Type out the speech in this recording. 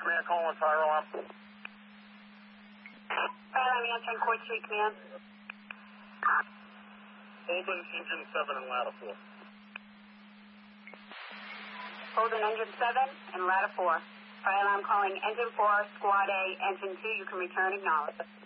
Command calling fire alarm. Fire alarm answering Court Street, command. Holden, engine 7 and ladder 4. Holden, engine 7 and ladder 4. Fire alarm calling engine 4, squad A, engine 2. You can return, acknowledge.